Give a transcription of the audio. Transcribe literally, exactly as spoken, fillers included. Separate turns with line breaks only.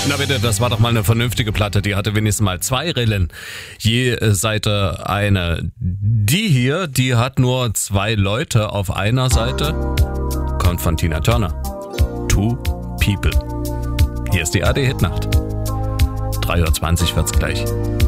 Na bitte, das war doch mal eine vernünftige Platte. Die hatte wenigstens mal zwei Rillen. Je Seite eine. Die hier, die hat nur zwei Leute auf einer Seite. Kommt von Tina Turner. Two People. Hier ist die A R D Hitnacht. drei Uhr zwanzig wird's gleich.